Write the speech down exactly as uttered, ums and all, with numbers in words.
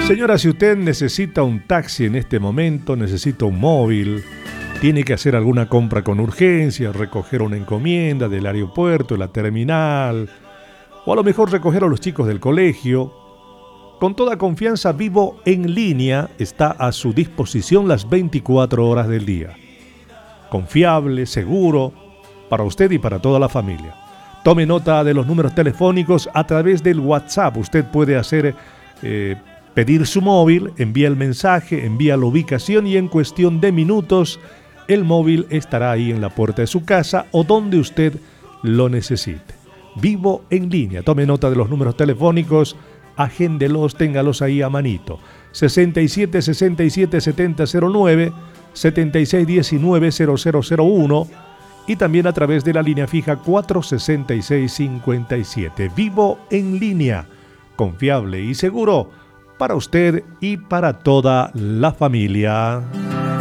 Señora, si usted necesita un taxi en este momento, necesita un móvil, tiene que hacer alguna compra con urgencia, recoger una encomienda del aeropuerto, de la terminal, o a lo mejor recoger a los chicos del colegio, con toda confianza, Vivo en Línea está a su disposición las veinticuatro horas del día. Confiable, seguro, para usted y para toda la familia. Tome nota de los números telefónicos a través del WhatsApp. Usted puede hacer, eh, pedir su móvil, envía el mensaje, envía la ubicación y en cuestión de minutos el móvil estará ahí en la puerta de su casa o donde usted lo necesite. Vivo en Línea. Tome nota de los números telefónicos, agéndelos, téngalos ahí a manito. sesenta y siete, sesenta y siete, setenta cero nueve, setenta y seis diecinueve, cero cero cero uno y también a través de la línea fija cuatro sesenta y seis cincuenta y siete. Vivo en Línea, confiable y seguro para usted y para toda la familia.